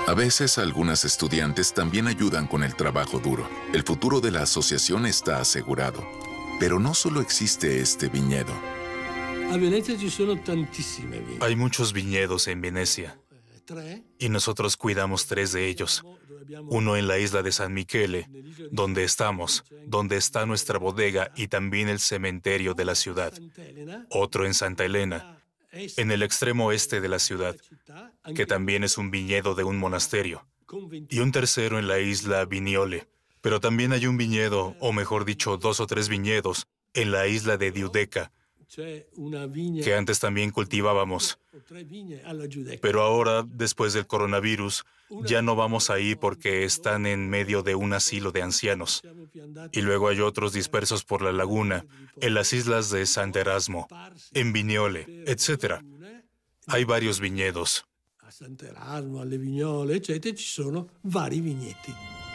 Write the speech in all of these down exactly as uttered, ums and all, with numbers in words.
A veces algunas estudiantes también ayudan con el trabajo duro. El futuro de la asociación está asegurado. Pero no solo existe este viñedo. A Venecia ci sono tantissime vigne. Hay muchos viñedos en Venecia y nosotros cuidamos tres de ellos. Uno en la isla de San Michele, donde estamos, donde está nuestra bodega y también el cementerio de la ciudad. Otro en Santa Elena, en el extremo este de la ciudad, que también es un viñedo de un monasterio. Y un tercero en la isla Vignole. Pero también hay un viñedo, o mejor dicho, dos o tres viñedos, en la isla de Giudecca, que antes también cultivábamos. Pero ahora, después del coronavirus, ya no vamos ahí porque están en medio de un asilo de ancianos. Y luego hay otros dispersos por la laguna, en las islas de Sant'Erasmo, en Vignole, etcétera. Hay varios viñedos. A Sant'Erasmo, alle Vignole, eccetera, ci sono vari vigneti.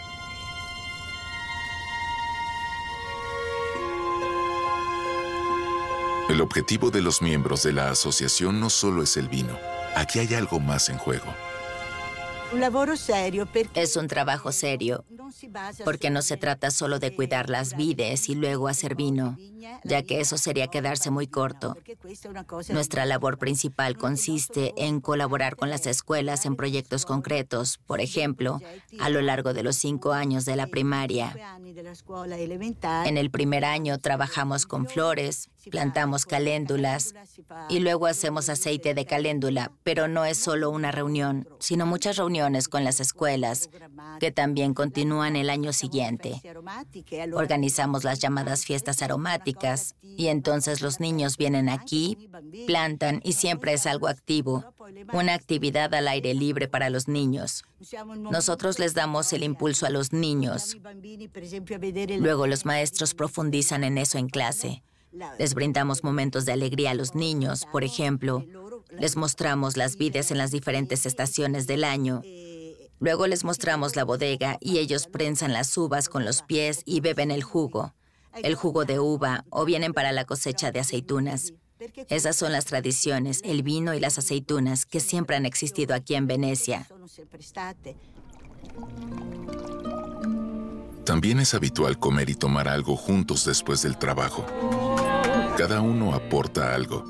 El objetivo de los miembros de la asociación no solo es el vino. Aquí hay algo más en juego. Es un trabajo serio, porque no se trata solo de cuidar las vides y luego hacer vino, ya que eso sería quedarse muy corto. Nuestra labor principal consiste en colaborar con las escuelas en proyectos concretos, por ejemplo, a lo largo de los cinco años de la primaria. En el primer año trabajamos con flores, plantamos caléndulas y luego hacemos aceite de caléndula, pero no es solo una reunión, sino muchas reuniones con las escuelas, que también continúan el año siguiente. Organizamos las llamadas fiestas aromáticas y entonces los niños vienen aquí, plantan y siempre es algo activo, una actividad al aire libre para los niños. Nosotros les damos el impulso a los niños. Luego los maestros profundizan en eso en clase. Les brindamos momentos de alegría a los niños, por ejemplo. Les mostramos las vides en las diferentes estaciones del año. Luego les mostramos la bodega y ellos prensan las uvas con los pies y beben el jugo, el jugo de uva, o vienen para la cosecha de aceitunas. Esas son las tradiciones, el vino y las aceitunas que siempre han existido aquí en Venecia. También es habitual comer y tomar algo juntos después del trabajo. Cada uno aporta algo.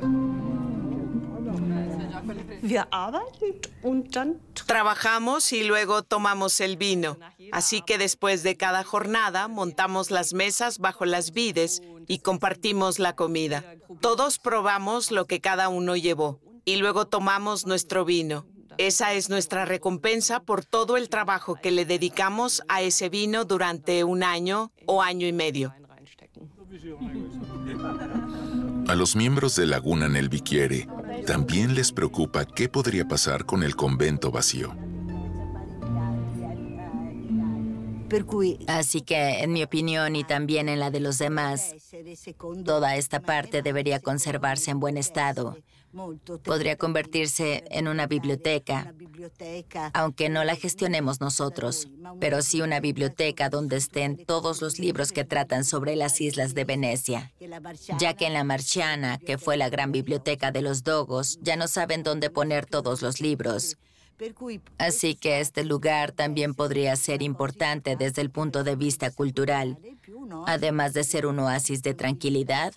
Trabajamos y luego tomamos el vino. Así que después de cada jornada montamos las mesas bajo las vides y compartimos la comida. Todos probamos lo que cada uno llevó y luego tomamos nuestro vino. Esa es nuestra recompensa por todo el trabajo que le dedicamos a ese vino durante un año o año y medio. A los miembros de Laguna nel Bicchiere también les preocupa qué podría pasar con el convento vacío. Así que, en mi opinión y también en la de los demás, toda esta parte debería conservarse en buen estado. Podría convertirse en una biblioteca, aunque no la gestionemos nosotros, pero sí una biblioteca donde estén todos los libros que tratan sobre las islas de Venecia, ya que en la Marciana, que fue la gran biblioteca de los Dogos, ya no saben dónde poner todos los libros. Así que este lugar también podría ser importante desde el punto de vista cultural, además de ser un oasis de tranquilidad.